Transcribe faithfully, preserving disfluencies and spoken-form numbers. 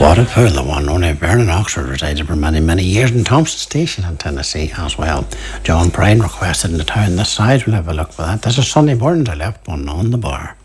Waterpool, the one only Byrne in Oxford, resided for many, many years in Thompson Station in Tennessee as well. John Prine requested in the town this side. We'll have a look for that. This is Sunday morning. I left one on the bar.